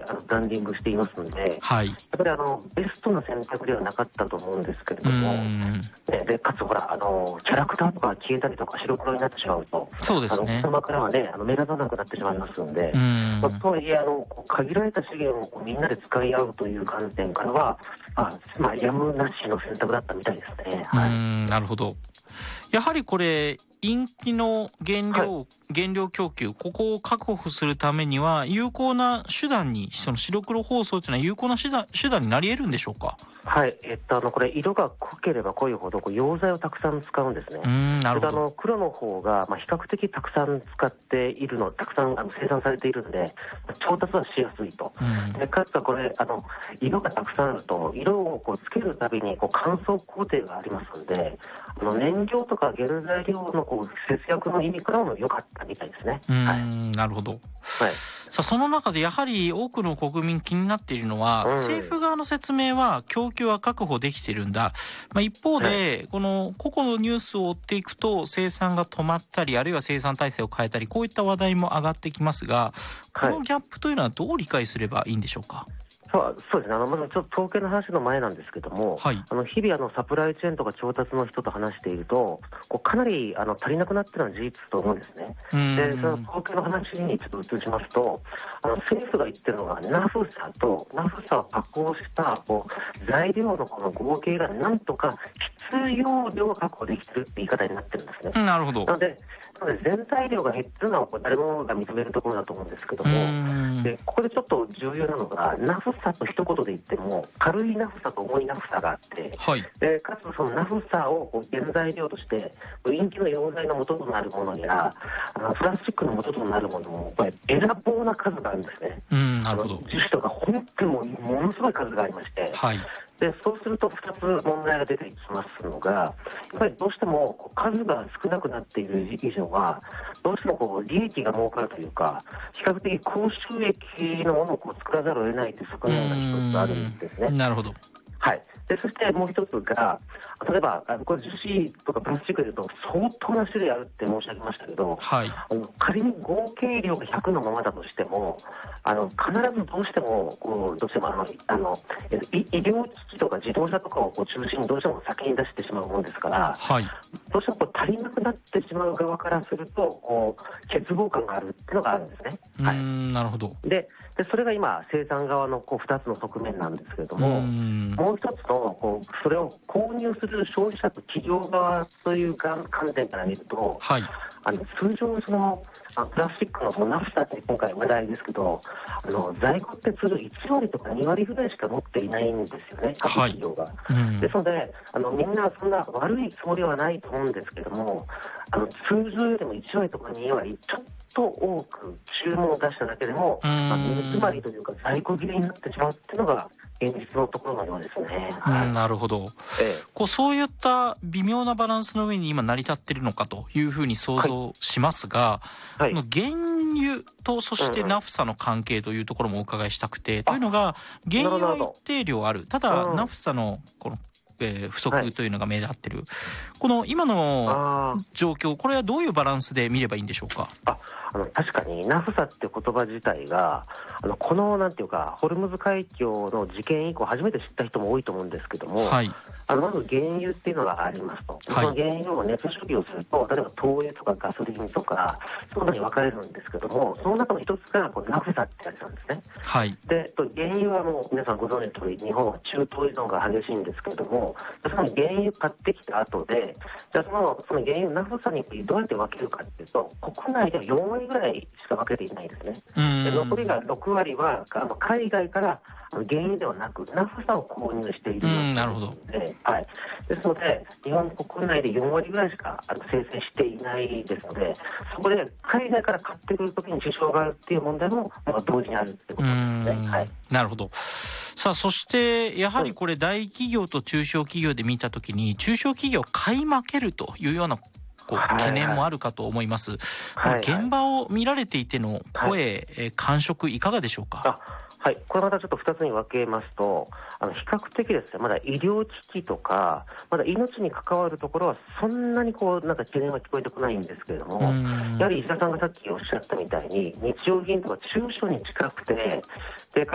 ブランディングしていますので、 はい、 やっぱりベストな選択ではなかったと思うんですけれども、でかつほらキャラクターとか消えたりとか白黒になってしまうと、 そうですね、 お客様からはね目立たなくなってしまいますので、とはいえ限られた資源をみんなで使い合うという観点からは、やむなしの選択だったみたいですね。はい、 なるほど。やはりこれインキの原料供給、ここを確保するためには有効な手段に、その白黒包装というのは有効な手段になり得るんでしょうか。 はい、これ色が濃ければ濃いほど溶剤をたくさん使うんですね。 なるほど。 黒の方が比較的たくさん使っているの、たくさん生産されているので調達はしやすいと。でかつこれ色がたくさんあると色をつけるたびに乾燥工程がありますので、燃料とか原材料の節約の意味からも良かったみたいですね。 なるほど。 はい。 さあその中でやはり多くの国民気になっているのは、政府側の説明は供給は確保できているんだ。一方で、この個々のニュースを追っていくと生産が止まったり、あるいは生産体制を変えたり、こういった話題も上がってきますが、このギャップというのはどう理解すればいいんでしょうか。 そうですね、まだちょっと統計の話の前なんですけども、 はい、 日々サプライチェーンとか調達の人と話していると、かなり足りなくなっているのは事実と思うんですね。でその統計の話にちょっと移しますと、政府が言ってるのがナフサを加工した材料のこの合計がなんとか必要量を確保できてるって言い方になってるんですね。 なるほど。なので全体量が減ってるのは誰もが認めるところだと思うんですけども、でここでちょっと重要なのがナフサと一言で言っても軽いナフサと重いナフサがあって、 はい、 でかつそのナフサを原材料としてインキの溶剤の元となるものやプラスチックの元となるものもべらぼうな数があるんですね。 なるほど。 樹脂とか本当にものすごい数がありまして、 はい、 でそうすると2つ問題が出てきますのが、やっぱりどうしても数が少なくなっている以上はどうしても利益が儲かるというか、比較的高収益のものを作らざるを得ないという側面が一つあるんですね。 なるほど。 はい、でそしてもう一つが、例えばこれ樹脂とかプラスチックでいうと相当な種類あるって申し上げましたけど、 はい、 仮に合計量が100のままだとしても必ずどうしても医療機器とか自動車とかを中心にどうしても先に出してしまうものですから、 はい、 どうしても足りなくなってしまう側からすると欠乏感があるっていうのがあるんですね。はい、 なるほど。 でそれが今生産側の2つの側面なんですけれども、もう一つのそれを購入する消費者と企業側という観点から見ると、 はい、 通常プラスチックのナフサって今回話題ですけど、在庫って通常1割とか2割ぐらいしか持っていないんですよね、各企業が。ですのでみんなそんな悪いつもりはないと思うんですけども、通常よりも1割とか2割ちょっと多く注文を出しただけでも目詰まりというか在庫切れになってしまうっていうのが現実のところのようですね。 なるほど。そういった微妙なバランスの上に今成り立っているのかというふうに想像しますが、 はい、 原油とそしてナフサの関係というところもお伺いしたくて、というのが原油は一定量ある、ただナフサのこの不足というのが目立ってる、この今の状況、これはどういうバランスで見ればいいんでしょうか。 確かにナフサって言葉自体がこのなんていうかホルムズ海峡の事件以降初めて知った人も多いと思うんですけども、 はい、 まず原油っていうのがありますと、その原油を熱処理をすると例えば灯油とかガソリンとかそういうのに分かれるんですけども、その中の一つがナフサってやつなんですね。はい、で原油はもう皆さんご存知の通り日本は中東依存が激しいんですけれども、その原油買ってきた後でじゃあその原油ナフサにどうやって分けるかっていうと、国内では4割ぐらいしか分けていないですね。で残りが6割は海外から原油ではなくナフサを購入しているなるほど。 はい、ですので日本国内で4割ぐらいしか生成していないですので、そこで海外から買ってくるときに支障があるっていう問題も同時にあるってことですね。はい、なるほど。 さあそしてやはりこれ大企業と中小企業で見たときに中小企業買い負けるというような懸念もあるかと思います。現場を見られていての声、感触いかがでしょうか。 はい、これまたちょっと2つに分けますと、比較的ですね、まだ医療機器とかまだ命に関わるところはそんなになんか懸念は聞こえてこないんですけれども、やはり石田さんがさっきおっしゃったみたいに日用品とか中小に近くて、で